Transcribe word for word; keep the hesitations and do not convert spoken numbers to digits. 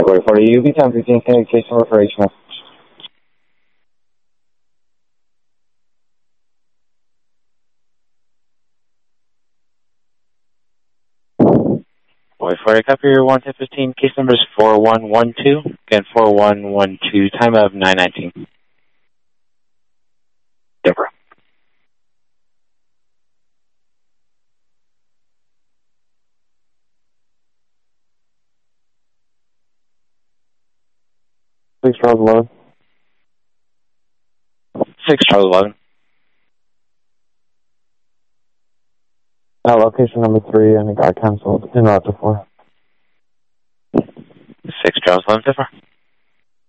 Category forty, U B ten fifteen, communication number for H M S. Boy forty, copy your one ten fifteen, case number is four one one two, again four one one two, time of nine nineteen. Deborah. six Charles eleven. six Charles eleven. Uh, location number three, and it got canceled in route to four. six Charles eleven, Deborah.